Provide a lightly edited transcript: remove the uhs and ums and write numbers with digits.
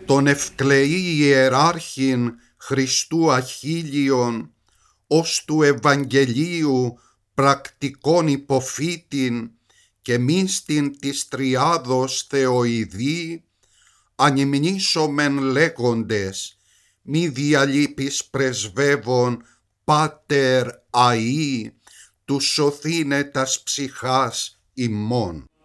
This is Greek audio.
τον ευκλεή ιεράρχην Χριστού Αχίλιον, ως του Ευαγγελίου πρακτικόν υποφύτην και μίστην της Τριάδος Θεοειδή, ανυμνήσομεν λέγοντες, μη διαλείπεις πρεσβεύων Πάτερ αΐ, του σωθήνε τας ψυχάς ημών.